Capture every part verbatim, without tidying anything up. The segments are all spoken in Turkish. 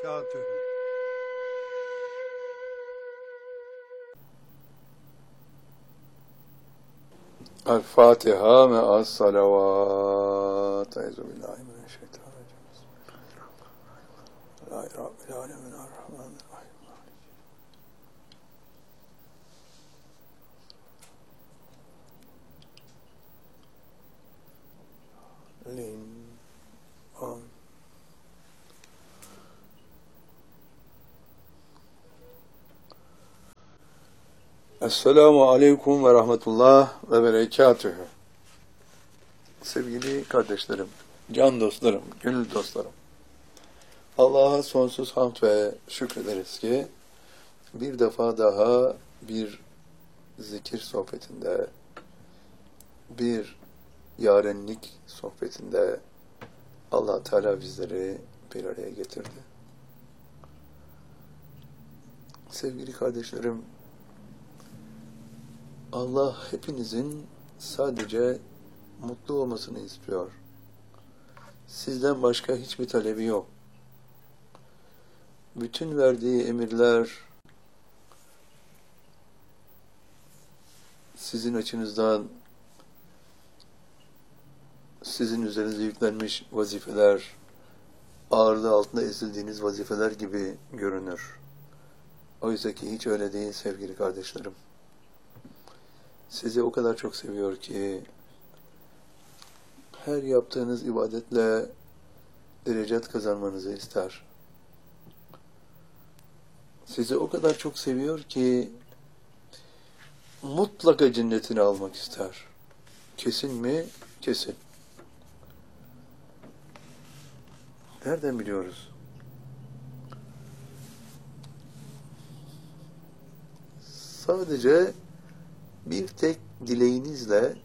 وبركاته. الفاتحة مع الصلوات. أعوذ بالله من الشيطان الرجيم. بسم الله رب العالمين الرحمن الرحيم. لين آمين. Esselamu Aleyküm ve Rahmetullah ve Berekatühü. Sevgili kardeşlerim, can dostlarım, gönül dostlarım. Allah'a sonsuz hamd ve şükrederiz ki bir defa daha bir zikir sohbetinde, bir yarenlik sohbetinde Allah Teala bizleri bir araya getirdi. Sevgili kardeşlerim, Allah hepinizin sadece mutlu olmasını istiyor. Sizden başka hiçbir talebi yok. Bütün verdiği emirler sizin açınızdan sizin üzerinize yüklenmiş vazifeler, ağırlığı altında ezildiğiniz vazifeler gibi görünür. Oysa ki hiç öyle değil sevgili kardeşlerim. Sizi o kadar çok seviyor ki her yaptığınız ibadetle derecet kazanmanızı ister. Sizi o kadar çok seviyor ki mutlaka cennetini almak ister. Kesin mi? Kesin. Nereden biliyoruz? Sadece bir tek dileğinizle,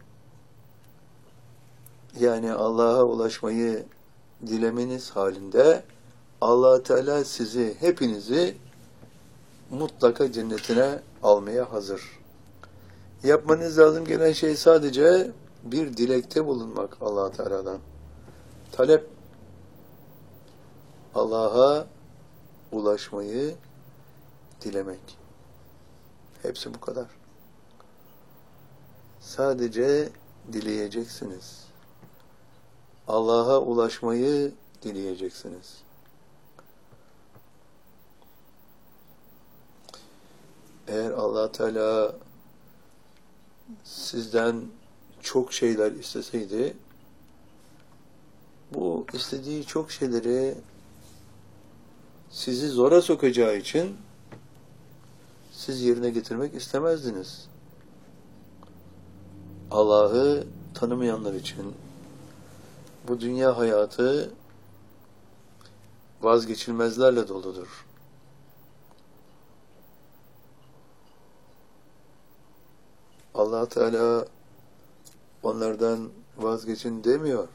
yani Allah'a ulaşmayı dilemeniz halinde Allah Teala sizi, hepinizi mutlaka cennetine almaya hazır. Yapmanız lazım gelen şey sadece bir dilekte bulunmak Allah Teala'dan. Talep, Allah'a ulaşmayı dilemek. Hepsi bu kadar. Sadece dileyeceksiniz. Allah'a ulaşmayı dileyeceksiniz. Eğer Allah Teala sizden çok şeyler isteseydi, bu istediği çok şeyleri sizi zora sokacağı için siz yerine getirmek istemezdiniz. Allah'ı tanımayanlar için bu dünya hayatı vazgeçilmezlerle doludur. Allah Teala onlardan vazgeçin demiyor.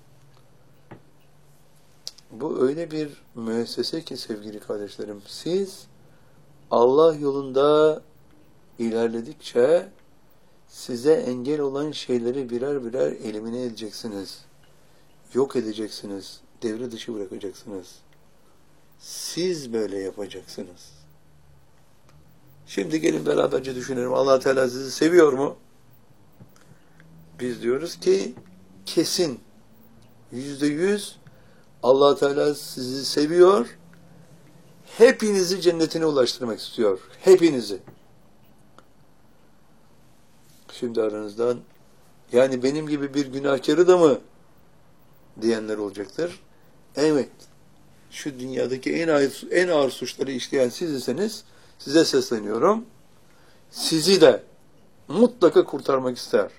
Bu öyle bir müessese ki sevgili kardeşlerim, siz Allah yolunda ilerledikçe size engel olan şeyleri birer birer elimine edeceksiniz. Yok edeceksiniz. Devre dışı bırakacaksınız. Siz böyle yapacaksınız. Şimdi gelin beraberce düşünelim. Allah Teala sizi seviyor mu? Biz diyoruz ki kesin. Yüzde yüz Allah Teala sizi seviyor. Hepinizi cennetine ulaştırmak istiyor. Hepinizi. Şimdi aranızdan yani benim gibi bir günahkarı da mı diyenler olacaktır. Evet. Şu dünyadaki en ağır, en ağır suçları işleyen siz iseniz size sesleniyorum. Sizi de mutlaka kurtarmak ister.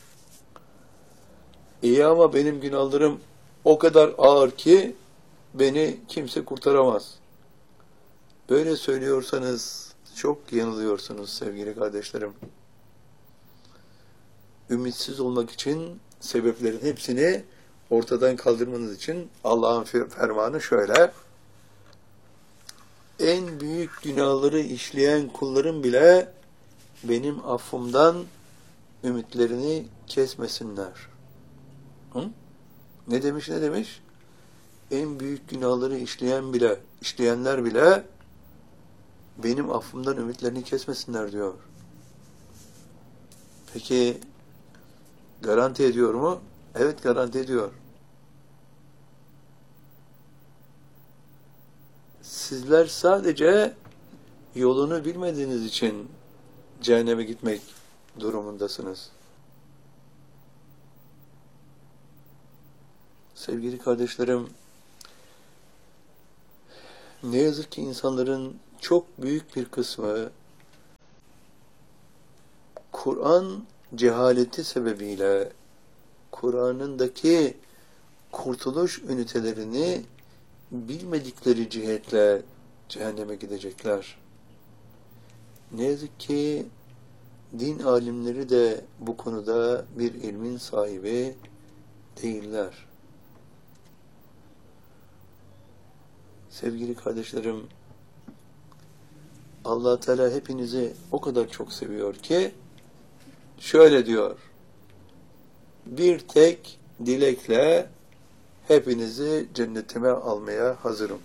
İyi ama benim günahlarım o kadar ağır ki beni kimse kurtaramaz. Böyle söylüyorsanız çok yanılıyorsunuz sevgili kardeşlerim. Ümitsiz olmak için sebeplerin hepsini ortadan kaldırmanız için Allah'ın fermanı şöyle: en büyük günahları işleyen kullarım bile benim affımdan ümitlerini kesmesinler. Hı? Ne demiş ne demiş? en büyük günahları işleyen bile, işleyenler bile benim affımdan ümitlerini kesmesinler diyor. Peki garanti ediyor mu? Evet, garanti ediyor. Sizler sadece yolunu bilmediğiniz için cehenneme gitmek durumundasınız. Sevgili kardeşlerim, ne yazık ki insanların çok büyük bir kısmı Kur'an cehaleti sebebiyle Kur'an'ındaki kurtuluş ünitelerini bilmedikleri cihetle cehenneme gidecekler. Ne yazık ki din alimleri de bu konuda bir ilmin sahibi değiller. Sevgili kardeşlerim, Allah Teala hepinizi o kadar çok seviyor ki şöyle diyor: bir tek dilekle hepinizi cennetime almaya hazırım.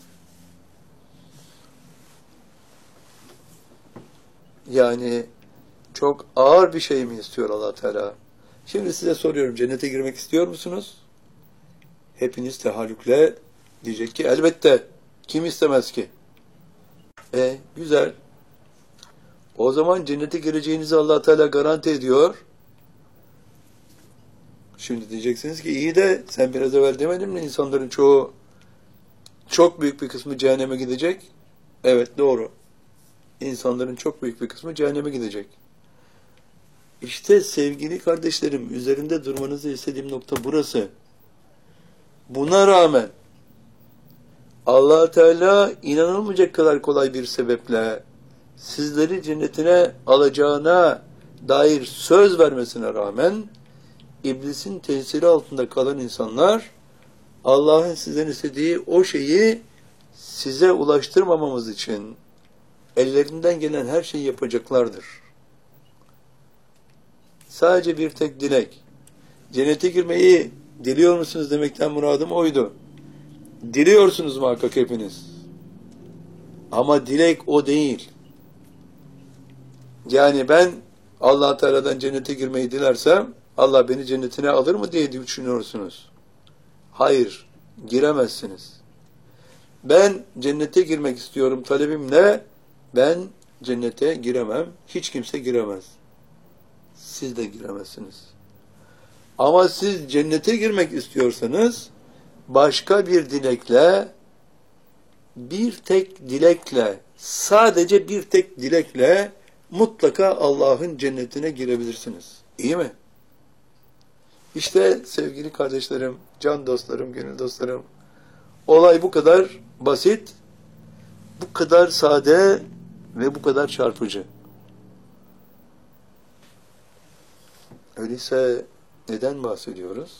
Yani çok ağır bir şey mi istiyor Allah Teala? Şimdi size soruyorum, cennete girmek istiyor musunuz? Hepiniz tehallükle diyecek ki elbette. Kim istemez ki? E güzel. O zaman cennete gireceğinizi Allah Teala garanti ediyor. Şimdi diyeceksiniz ki iyi de sen biraz evvel demedin mi insanların çoğu, çok büyük bir kısmı cehenneme gidecek? Evet, doğru. İnsanların çok büyük bir kısmı cehenneme gidecek. İşte sevgili kardeşlerim, üzerinde durmanızı istediğim nokta burası. Buna rağmen Allah Teala inanılmayacak kadar kolay bir sebeple sizleri cennetine alacağına dair söz vermesine rağmen İblisin tesiri altında kalan insanlar Allah'ın sizden istediği o şeyi size ulaştırmamamız için ellerinden gelen her şeyi yapacaklardır. Sadece bir tek dilek. Cennete girmeyi diliyor musunuz demekten muradım oydu. Diliyorsunuz muhakkak hepiniz. Ama dilek o değil. Yani ben Allah Teala'dan cennete girmeyi dilersem Allah beni cennetine alır mı diye düşünüyorsunuz. Hayır, giremezsiniz. Ben cennete girmek istiyorum talebim ne? Ben cennete giremem. Hiç kimse giremez. Siz de giremezsiniz. Ama siz cennete girmek istiyorsanız başka bir dilekle, bir tek dilekle, sadece bir tek dilekle mutlaka Allah'ın cennetine girebilirsiniz. İyi mi? İşte sevgili kardeşlerim, can dostlarım, gönül dostlarım, olay bu kadar basit, bu kadar sade ve bu kadar çarpıcı. Öyleyse neden bahsediyoruz?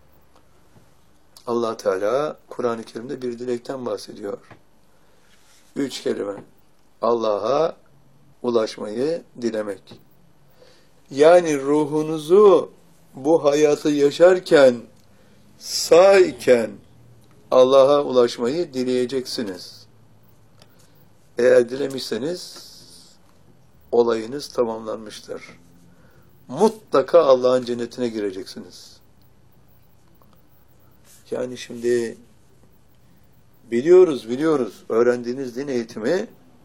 Allah Teala Kur'an-ı Kerim'de bir dilekten bahsediyor. Üç kelime. Allah'a ulaşmayı dilemek. Yani ruhunuzu bu hayatı yaşarken, sağ iken Allah'a ulaşmayı dileyeceksiniz. Eğer dilemişseniz olayınız tamamlanmıştır. Mutlaka Allah'ın cennetine gireceksiniz. Yani şimdi biliyoruz, biliyoruz. Öğrendiğiniz din eğitimi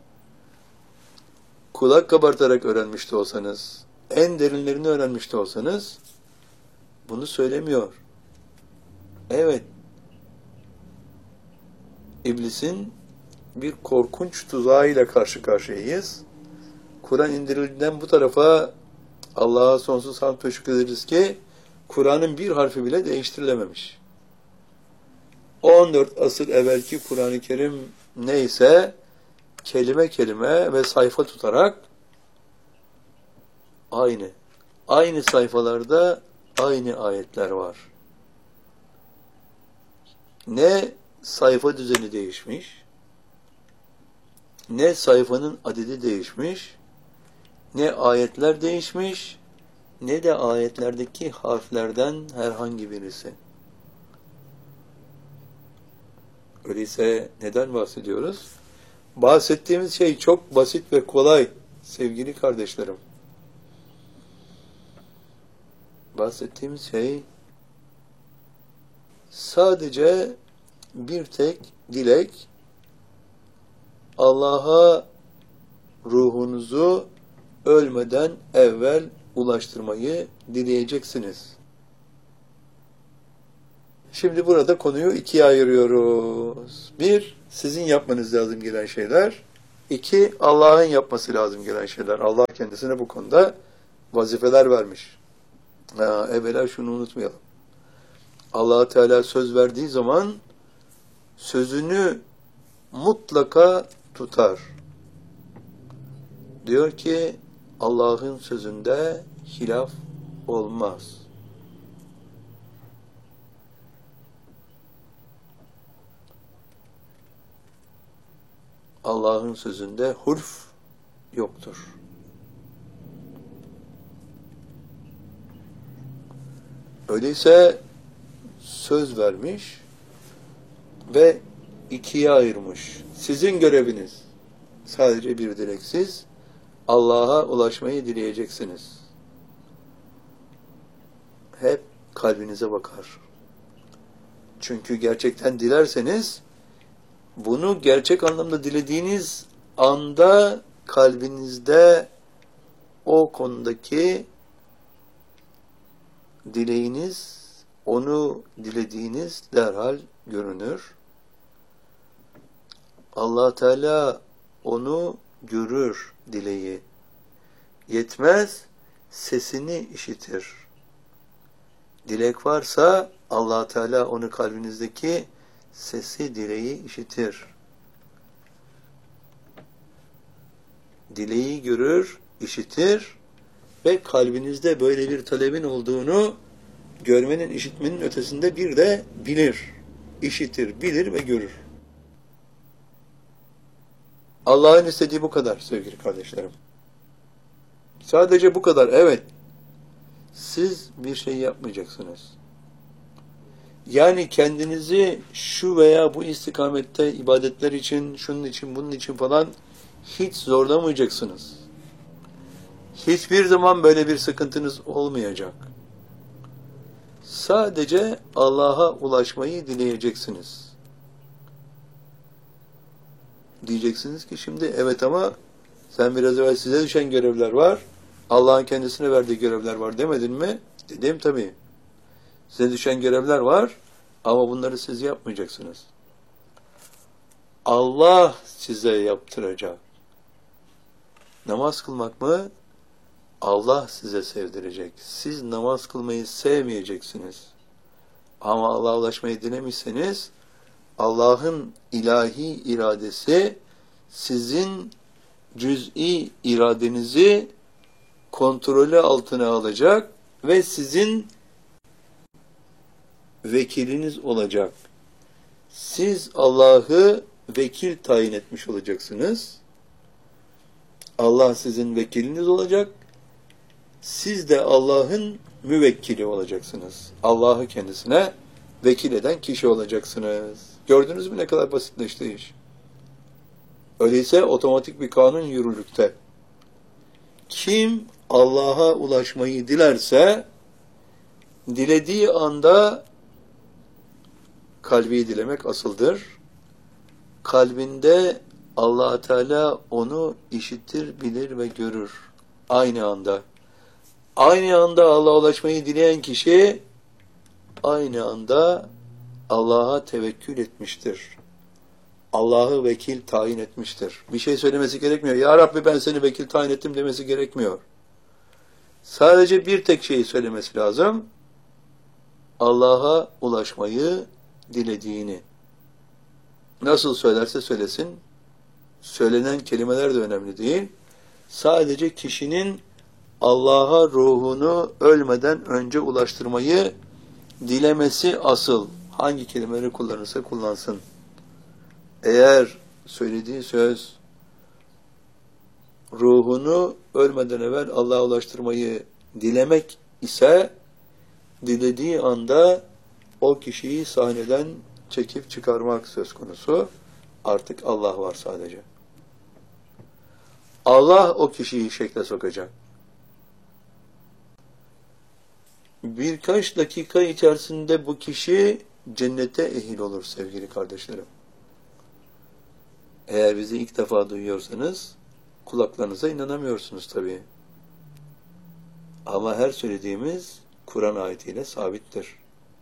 kulak kabartarak öğrenmiş de olsanız, en derinlerini öğrenmiş de olsanız bunu söylemiyor. Evet, İblisin bir korkunç tuzağıyla karşı karşıyayız. Kur'an indirildiğinden bu tarafa Allah'a sonsuz hamd ve şükrederiz ki Kur'an'ın bir harfi bile değiştirilememiş. on dört asır evvelki Kur'an-ı Kerim neyse kelime kelime ve sayfa tutarak aynı. Aynı sayfalarda aynı ayetler var. Ne sayfa düzeni değişmiş, ne sayfanın adedi değişmiş, ne ayetler değişmiş, ne de ayetlerdeki harflerden herhangi birisi. Öyleyse neden bahsediyoruz? Bahsettiğimiz şey çok basit ve kolay sevgili kardeşlerim. Bahsettiğimiz şey sadece bir tek dilek, Allah'a ruhunuzu ölmeden evvel ulaştırmayı dileyeceksiniz. Şimdi burada konuyu ikiye ayırıyoruz. Bir, sizin yapmanız lazım gelen şeyler. İki, Allah'ın yapması lazım gelen şeyler. Allah kendisine bu konuda vazifeler vermiş. Ha, evvela şunu unutmayalım. Allah Teala söz verdiği zaman sözünü mutlaka tutar. Diyor ki Allah'ın sözünde hilaf olmaz. Allah'ın sözünde hulf yoktur. Öyleyse söz vermiş ve ikiye ayırmış. Sizin göreviniz sadece bir dilek. Siz Allah'a ulaşmayı dileyeceksiniz. Hep kalbinize bakar. Çünkü gerçekten dilerseniz bunu gerçek anlamda dilediğiniz anda kalbinizde o konudaki dileğiniz, onu dilediğiniz derhal görünür. Allah Teala onu görür dileği. Yetmez, sesini işitir. Dilek varsa Allah Teala onu kalbinizdeki sesi, dileği işitir. Dileği görür, işitir ve kalbinizde böyle bir talebin olduğunu görmenin, işitmenin ötesinde bir de bilir. İşitir, bilir ve görür. Allah'ın istediği bu kadar sevgili kardeşlerim. Sadece bu kadar, evet. Siz bir şey yapmayacaksınız. Yani kendinizi şu veya bu istikamette ibadetler için, şunun için, bunun için falan hiç zorlamayacaksınız. Hiçbir zaman böyle bir sıkıntınız olmayacak. Sadece Allah'a ulaşmayı dileyeceksiniz. Diyeceksiniz ki şimdi evet ama sen biraz evvel size düşen görevler var, Allah'ın kendisine verdiği görevler var demedin mi? Dedim tabii. Size düşen görevler var ama bunları siz yapmayacaksınız. Allah size yaptıracak. Namaz kılmak mı? Allah size sevdirecek. Siz namaz kılmayı sevmeyeceksiniz. Ama Allah'a ulaşmayı dilemişseniz Allah'ın ilahi iradesi sizin cüz'i iradenizi kontrolü altına alacak ve sizin vekiliniz olacak. Siz Allah'ı vekil tayin etmiş olacaksınız. Allah sizin vekiliniz olacak. Siz de Allah'ın müvekkili olacaksınız. Allah'ı kendisine vekil eden kişi olacaksınız. Gördünüz mü ne kadar basitleşti iş? Öyleyse otomatik bir kanun yürürlükte. Kim Allah'a ulaşmayı dilerse dilediği anda kalbi dilemek asıldır. Kalbinde Allah Teala onu işitir, bilir ve görür. Aynı anda. Aynı anda Allah'a ulaşmayı dileyen kişi aynı anda Allah'a tevekkül etmiştir. Allah'ı vekil tayin etmiştir. Bir şey söylemesi gerekmiyor. Ya Rabbi ben seni vekil tayin ettim demesi gerekmiyor. Sadece bir tek şeyi söylemesi lazım. Allah'a ulaşmayı dilediğini. Nasıl söylerse söylesin. Söylenen kelimeler de önemli değil. Sadece kişinin Allah'a ruhunu ölmeden önce ulaştırmayı dilemesi asıl. Hangi kelimeleri kullanırsa kullansın. Eğer söylediği söz ruhunu ölmeden evvel Allah'a ulaştırmayı dilemek ise dilediği anda o kişiyi sahneden çekip çıkarmak söz konusu. Artık Allah var sadece. Allah o kişiyi şekle sokacak. Birkaç dakika içerisinde bu kişi cennete ehil olur sevgili kardeşlerim. Eğer bizi ilk defa duyuyorsanız kulaklarınıza inanamıyorsunuz tabii. Ama her söylediğimiz Kur'an ayetiyle sabittir.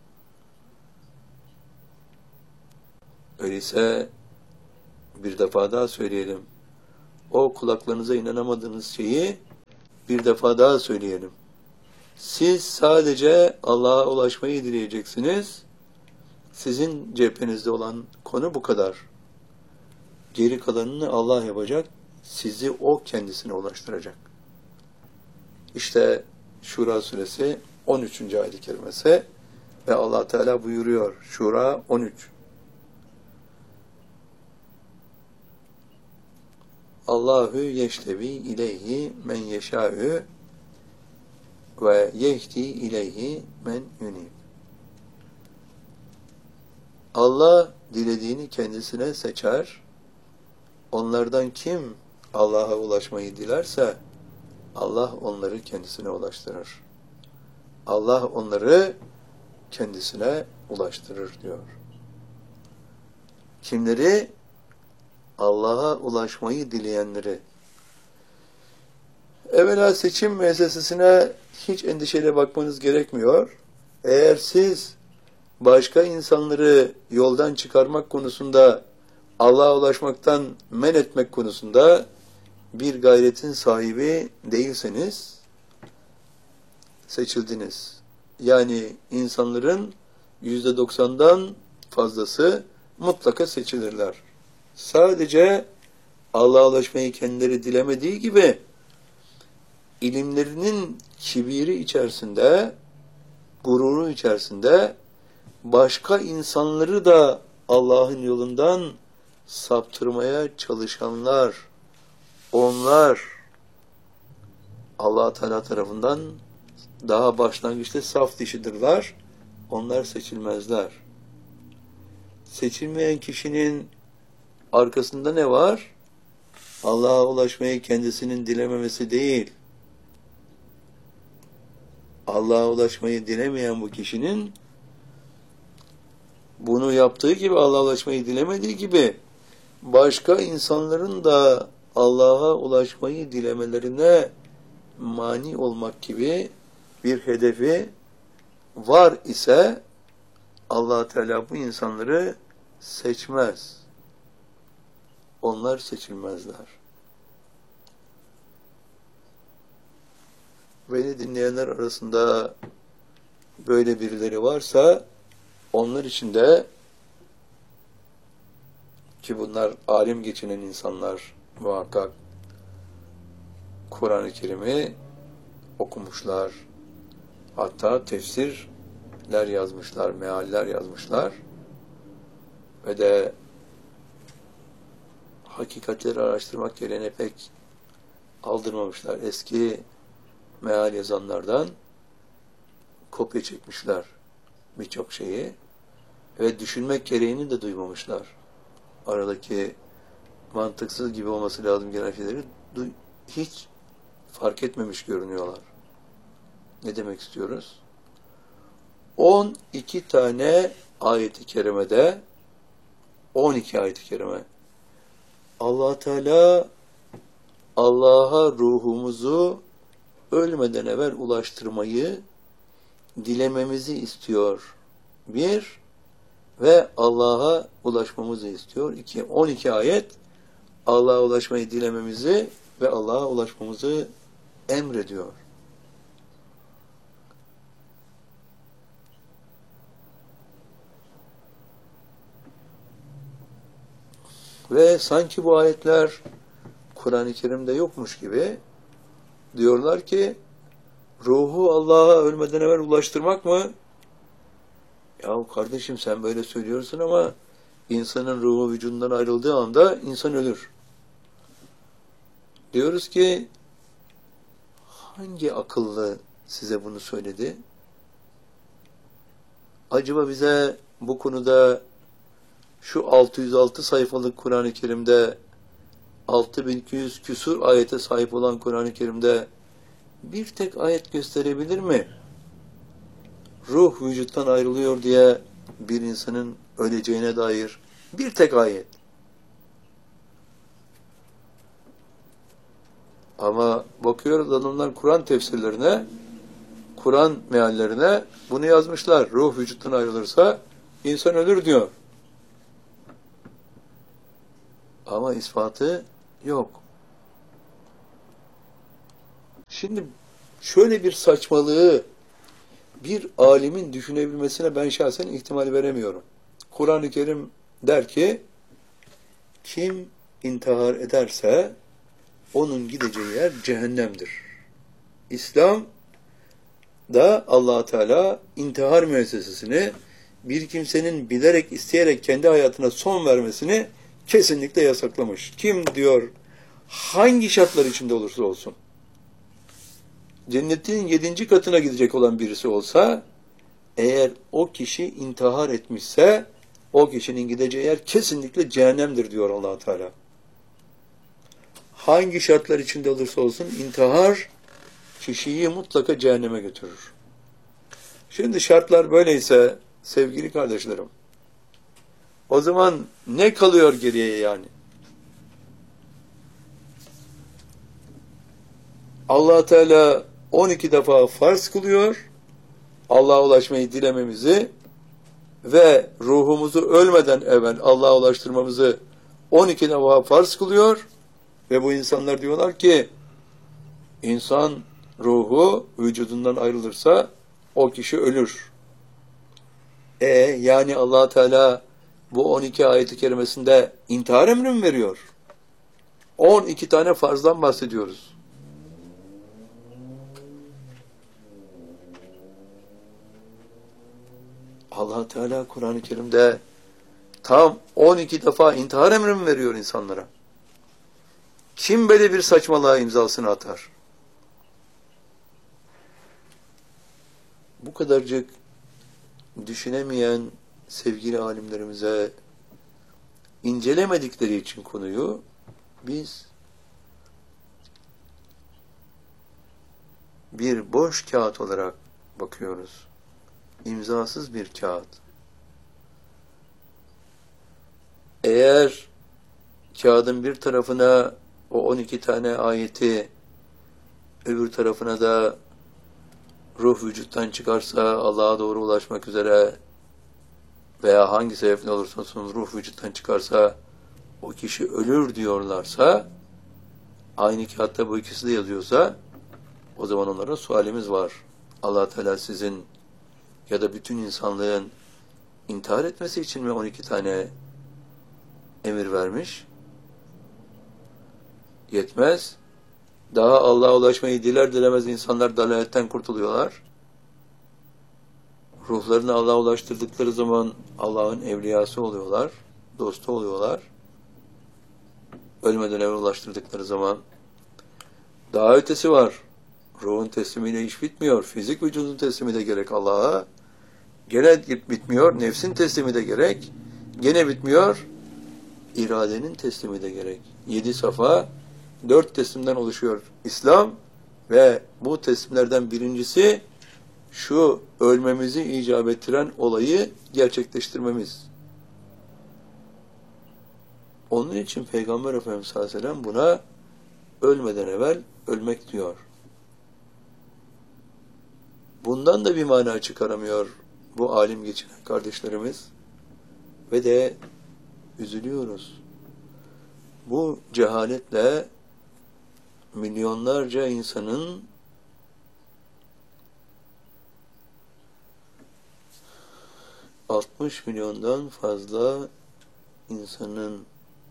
Öyleyse bir defa daha söyleyelim. O kulaklarınıza inanamadığınız şeyi bir defa daha söyleyelim. Siz sadece Allah'a ulaşmayı dileyeceksiniz. Sizin cephenizde olan konu bu kadar. Geri kalanını Allah yapacak. Sizi o kendisine ulaştıracak. İşte Şura suresi on üçüncü ayet-i kerimesi ve Allah Teala buyuruyor. Şura on üç. Allahu yeştebi ileyhi men yeşâ'ü ve yehdi ileyhi men yunib. Allah dilediğini kendisine seçer. Onlardan kim Allah'a ulaşmayı dilerse Allah onları kendisine ulaştırır. Allah onları kendisine ulaştırır diyor. Kimleri? Allah'a ulaşmayı dileyenleri. Evvela seçim müessesesine hiç endişeyle bakmanız gerekmiyor. Eğer siz başka insanları yoldan çıkarmak konusunda, Allah'a ulaşmaktan men etmek konusunda bir gayretin sahibi değilseniz, seçildiniz. Yani insanların yüzde doksandan fazlası mutlaka seçilirler. Sadece Allah'a ulaşmayı kendileri dilemediği gibi, ilimlerinin kibiri içerisinde, gururu içerisinde, başka insanları da Allah'ın yolundan saptırmaya çalışanlar, onlar Allah Teala tarafından daha başlangıçta saf dişidirler. Onlar seçilmezler. Seçilmeyen kişinin arkasında ne var? Allah'a ulaşmayı kendisinin dilememesi değil. Allah'a ulaşmayı dilemeyen bu kişinin bunu yaptığı gibi, Allah'a ulaşmayı dilemediği gibi başka insanların da Allah'a ulaşmayı dilemelerine mani olmak gibi bir hedefi var ise Allah Teala bu insanları seçmez. Onlar seçilmezler. Beni dinleyenler arasında böyle birileri varsa onlar için de, ki bunlar alim geçinen insanlar muhakkak, Kur'an-ı Kerim'i okumuşlar, hatta tefsirler yazmışlar, mealler yazmışlar ve de hakikatleri araştırmak yerine pek aldırmamışlar. Eski meal yazanlardan kopya çekmişler birçok şeyi ve düşünmek gereğini de duymamışlar. Aradaki mantıksız gibi olması lazım gelen şeyleri hiç fark etmemiş görünüyorlar. Ne demek istiyoruz? on iki tane ayet-i kerimede, on iki ayet-i kerime, Allah Teala Allah'a ruhumuzu ölmeden evvel ulaştırmayı dilememizi istiyor. Bir, ve Allah'a ulaşmamızı istiyor. İki, on iki ayet Allah'a ulaşmayı dilememizi ve Allah'a ulaşmamızı emrediyor. Ve sanki bu ayetler Kur'an-ı Kerim'de yokmuş gibi diyorlar ki ruhu Allah'a ölmeden evvel ulaştırmak mı? Yahu kardeşim sen böyle söylüyorsun ama insanın ruhu vücudundan ayrıldığı anda insan ölür. Diyoruz ki hangi akıllı size bunu söyledi? Acaba bize bu konuda şu altı yüz altı sayfalık Kur'an-ı Kerim'de, altı bin iki yüz küsur ayete sahip olan Kur'an-ı Kerim'de bir tek ayet gösterebilir mi? Ruh vücuttan ayrılıyor diye bir insanın öleceğine dair bir tek ayet. Ama bakıyoruz adamlar Kur'an tefsirlerine, Kur'an meallerine bunu yazmışlar. Ruh vücuttan ayrılırsa insan ölür diyor. Ama ispatı yok. Şimdi şöyle bir saçmalığı bir alimin düşünebilmesine ben şahsen ihtimal veremiyorum. Kur'an-ı Kerim der ki, kim intihar ederse onun gideceği yer cehennemdir. İslam da Allah Teala intihar müessesesini bir kimsenin bilerek, isteyerek kendi hayatına son vermesini kesinlikle yasaklamış. Kim diyor, hangi şartlar içinde olursa olsun, cennetin yedinci katına gidecek olan birisi olsa, eğer o kişi intihar etmişse, o kişinin gideceği yer kesinlikle cehennemdir diyor Allah Teala. Hangi şartlar içinde olursa olsun intihar kişiyi mutlaka cehenneme götürür. Şimdi şartlar böyleyse sevgili kardeşlerim, o zaman ne kalıyor geriye yani? Allah Teala on iki defa farz kılıyor, Allah'a ulaşmayı dilememizi ve ruhumuzu ölmeden evvel Allah'a ulaştırmamızı on iki defa farz kılıyor ve bu insanlar diyorlar ki, insan ruhu vücudundan ayrılırsa o kişi ölür. E yani Allah Teala bu on iki ayet-i kerimesinde intihar emri mi veriyor? on iki tane farzdan bahsediyoruz. Allah Teala Kur'an-ı Kerim'de tam on iki defa intihar emri mi veriyor insanlara? Kim böyle bir saçmalığa imzasını atar? Bu kadarcık düşünemeyen sevgili alimlerimize incelemedikleri için konuyu biz bir boş kağıt olarak bakıyoruz. İmzasız bir kağıt. Eğer kağıdın bir tarafına o on iki tane ayeti, öbür tarafına da ruh vücuttan çıkarsa Allah'a doğru ulaşmak üzere veya hangi sebeple olursa olsun ruh vücuttan çıkarsa o kişi ölür diyorlarsa, aynı kağıtta bu ikisi de yazıyorsa, o zaman onlara sualimiz var. Allah Teala sizin ya da bütün insanlığın intihar etmesi için mi on iki tane emir vermiş? Yetmez. Daha Allah'a ulaşmayı diler dilemez insanlar dalaletten kurtuluyorlar. Ruhlarını Allah'a ulaştırdıkları zaman Allah'ın evliyası oluyorlar, dostu oluyorlar. Ölmeden evvel ulaştırdıkları zaman. Daha ötesi var. Ruhun teslimiyle iş bitmiyor. Fizik vücudun teslimi de gerek Allah'a. Gene bitmiyor. Nefsin teslimi de gerek. Gene bitmiyor. İradenin teslimi de gerek. Yedi safa, dört teslimden oluşuyor İslam ve bu teslimlerden birincisi şu ölmemizi icap ettiren olayı gerçekleştirmemiz. Onun için Peygamber Efendimiz sallallahu aleyhi ve sellem buna ölmeden evvel ölmek diyor. Bundan da bir mana çıkaramıyor bu alim geçinen kardeşlerimiz ve de üzülüyoruz. Bu cehaletle milyonlarca insanın altmış milyondan fazla insanın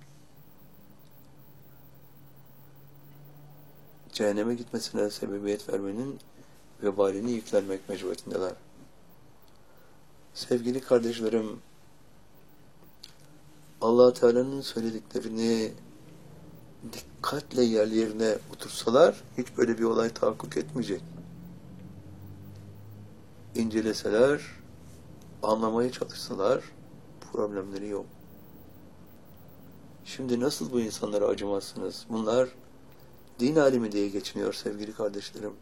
cehenneme gitmesine sebebiyet vermenin vebalini yüklenmek mecburiyetindeler. Sevgili kardeşlerim, Allah Teala'nın söylediklerini dikkatle yerlerine otursalar hiç böyle bir olay tahakkuk etmeyecek. İnceleseler, anlamaya çalışsalar problemleri yok. Şimdi nasıl bu insanlara acımazsınız? Bunlar din alimi diye geçiniyor sevgili kardeşlerim.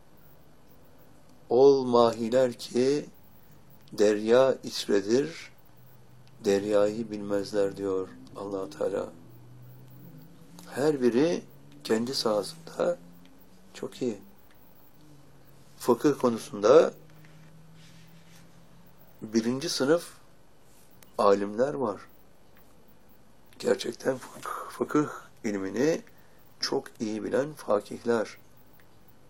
Ol mahiler ki derya içredir, deryayı bilmezler diyor Allah Teala. Her biri kendi sahasında çok iyi. Fıkıh konusunda birinci sınıf alimler var. Gerçekten fıkıh, fıkıh ilmini çok iyi bilen fakihler.